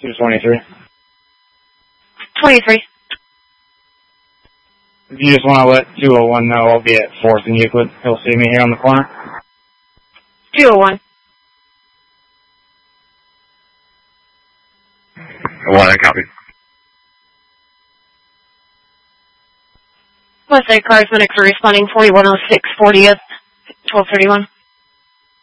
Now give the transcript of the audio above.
223. 23. If you just want to let 201 know, I'll be at 4th and Euclid. He'll see me here on the corner. 201. 1, I copy. Westside Cars, Minix are responding 4106 40th, 1231.